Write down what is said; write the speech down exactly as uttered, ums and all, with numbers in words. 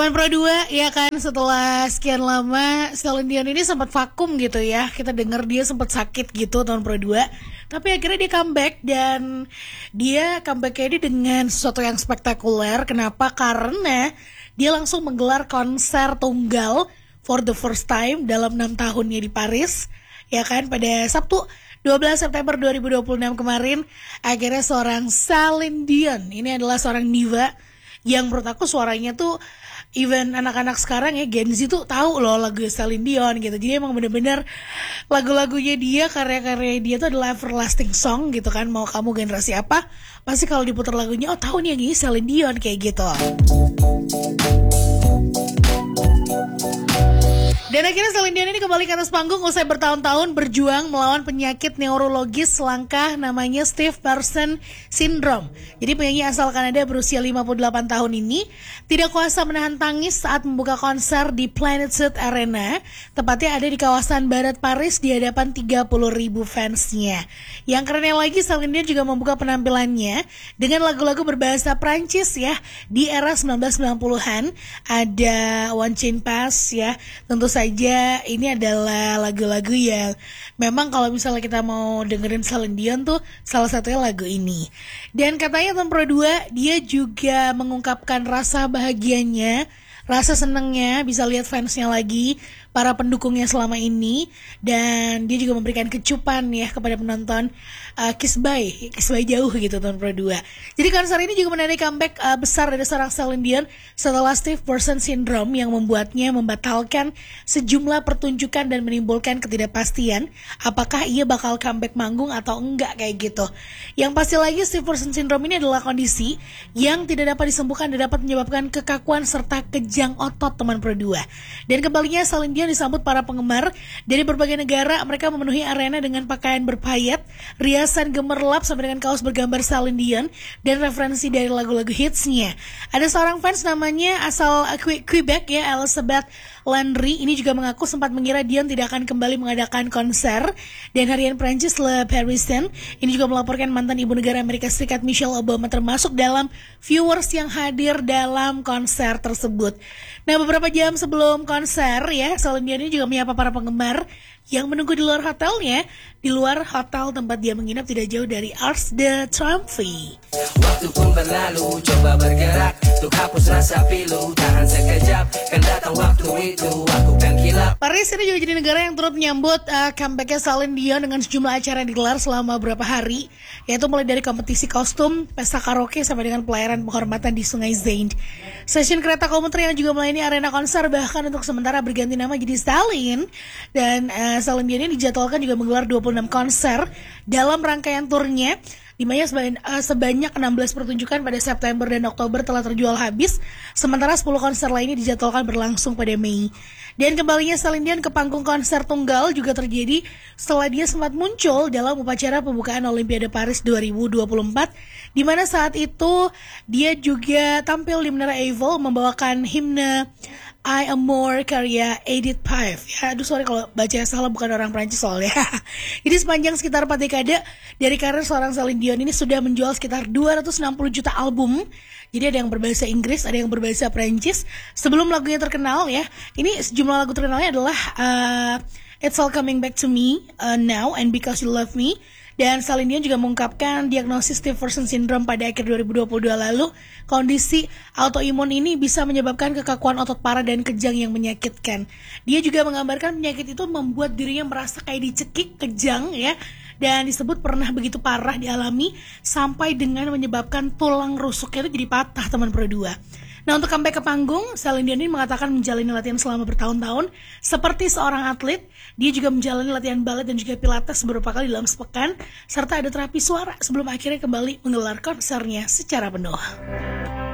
Teman Pro dua, ya kan, setelah sekian lama Celine Dion ini sempat vakum gitu ya. Kita dengar dia sempat sakit gitu teman Pro dua. Tapi akhirnya dia comeback dan dia comeback ini dengan sesuatu yang spektakuler. Kenapa? Karena dia langsung menggelar konser tunggal for the first time dalam enam tahunnya di Paris. Ya kan, pada Sabtu dua belas September dua ribu dua puluh enam kemarin, akhirnya seorang Celine Dion, ini adalah seorang diva yang menurut aku suaranya tuh even anak-anak sekarang ya Gen Z tuh tahu loh lagu Celine Dion gitu. Jadi emang bener-bener lagu-lagunya dia, karya-karya dia tuh adalah everlasting song gitu kan. Mau kamu generasi apa, pasti kalau diputar lagunya oh tahu nih yang ini Celine Dion kayak gitu. Dan akhirnya Celine Dion ini kembali ke atas panggung usai bertahun-tahun berjuang melawan penyakit neurologis langka namanya Stiff Person Syndrome. Jadi penyanyi asal Kanada berusia lima puluh delapan tahun ini tidak kuasa menahan tangis saat membuka konser di Planet Suit Arena, tepatnya ada di kawasan barat Paris di hadapan tiga puluh ribu fansnya. Yang kerennya lagi, Celine Dion juga membuka penampilannya dengan lagu-lagu berbahasa Prancis ya di era sembilan belas sembilan puluhan. Ada One Chain Pass ya, tentu saja aja ini adalah lagu-lagu yang memang kalau misalnya kita mau dengerin Celine Dion tuh salah satunya lagu ini. Dan katanya Teman Pro dua dia juga mengungkapkan rasa bahagianya, rasa senengnya bisa lihat fansnya lagi, para pendukungnya selama ini, dan dia juga memberikan kecupan ya kepada penonton, uh, kiss bye, kiss bye jauh gitu Teman Pro dua. Jadi konser ini juga menandai comeback uh, besar dari seorang Celine Dion setelah Stiff Person Syndrome yang membuatnya membatalkan sejumlah pertunjukan dan menimbulkan ketidakpastian apakah ia bakal comeback manggung atau enggak kayak gitu. Yang pasti lagi Stiff Person Syndrome ini adalah kondisi yang tidak dapat disembuhkan dan dapat menyebabkan kekakuan serta kejang otot Teman Pro dua. Dan kembalinya Celine Dion disambut para penggemar dari berbagai negara. Mereka memenuhi arena dengan pakaian berpayet, riasan gemerlap sampai dengan kaos bergambar Celine Dion dan referensi dari lagu-lagu hitsnya. Ada seorang fans namanya asal Quebec ya, Elizabeth Landry, ini juga mengaku sempat mengira Dion tidak akan kembali mengadakan konser. Dan harian Prancis Le Parisien ini juga melaporkan mantan ibu negara Amerika Serikat Michelle Obama termasuk dalam viewers yang hadir dalam konser tersebut. Nah, beberapa jam sebelum konser ya, Celine Dion ini juga menyapa para penggemar yang menunggu di luar hotelnya. Di luar hotel tempat dia menginap tidak jauh dari Arc de Triomphe. Waktu pun berlalu, coba bergerak untuk hapus rasa pilu, tahan sekejap, kan datang waktu itu, aku kan kilap. Paris ini juga jadi negara yang turut menyambut uh, comebacknya Celine Dion dengan sejumlah acara yang digelar selama beberapa hari, yaitu mulai dari kompetisi kostum, pesta karaoke, sampai dengan pelayaran penghormatan di Sungai Seine. Stasiun kereta komuter yang juga melayani arena konser bahkan untuk sementara berganti nama jadi Stalin. Dan uh, Celine Dion ini dijadwalkan juga menggelar dua puluh enam konser dalam rangkaian turnya, di mana sebanyak enam belas pertunjukan pada September dan Oktober telah terjual habis, sementara sepuluh konser lainnya dijadwalkan berlangsung pada Mei. Dan kembalinya Celine Dion ke panggung konser tunggal juga terjadi setelah dia sempat muncul dalam upacara pembukaan Olimpiade Paris dua ribu dua puluh empat, di mana saat itu dia juga tampil di Menara Eiffel membawakan himne I Am More karya Edith Piaf. Ya, aduh sorry kalau baca salah, bukan orang Prancis soalnya. Jadi sepanjang sekitar empat dekade dari karir seorang Celine Dion ini sudah menjual sekitar dua ratus enam puluh juta album. Jadi ada yang berbahasa Inggris, ada yang berbahasa Prancis. Sebelum lagunya terkenal ya, ini sejumlah lagu terkenalnya adalah uh, It's All Coming Back to Me, uh, Now, and Because You Love Me. Dan Celine Dion juga mengungkapkan diagnosis Stiff Person Syndrome pada akhir dua ribu dua puluh dua lalu. Kondisi autoimun ini bisa menyebabkan kekakuan otot parah dan kejang yang menyakitkan. Dia juga menggambarkan penyakit itu membuat dirinya merasa kayak dicekik, kejang ya. Dan disebut pernah begitu parah dialami sampai dengan menyebabkan tulang rusuknya itu jadi patah Teman Pro dua. Nah, untuk comeback ke panggung, Celine Dion ini mengatakan menjalani latihan selama bertahun-tahun seperti seorang atlet. Dia juga menjalani latihan balet dan juga pilates beberapa kali dalam sepekan, serta ada terapi suara sebelum akhirnya kembali menggelar konsernya secara penuh.